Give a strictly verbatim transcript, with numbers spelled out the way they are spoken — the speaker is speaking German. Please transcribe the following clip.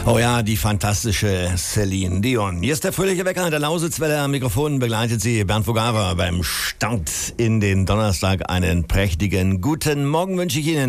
Oh ja, die fantastische Celine Dion. Hier ist der fröhliche Wecker der Lausitzwelle. Am Mikrofon begleitet sie Bernd Vogara beim Start in den Donnerstag. Einen prächtigen guten Morgen wünsche ich Ihnen.